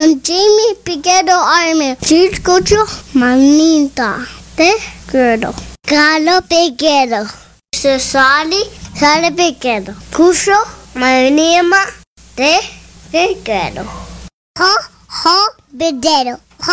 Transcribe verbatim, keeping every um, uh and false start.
I'm Jamie Piquero Army. Si escucho manita de Piquero. Carlo Piquero. Se sale, sale Piquero. Escucho manima de Piquero. Jo, jo, bedero.